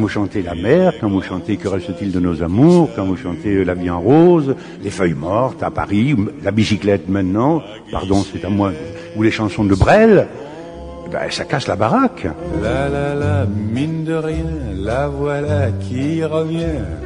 vous chantez la mer, quand vous chantez Que reste-t-il de nos amours, quand vous chantez La vie en rose, Les feuilles mortes à Paris, La bicyclette maintenant, pardon c'est à moi, ou les chansons de Brel, ben, ça casse la baraque. La, mine de rien, la voilà qui revient.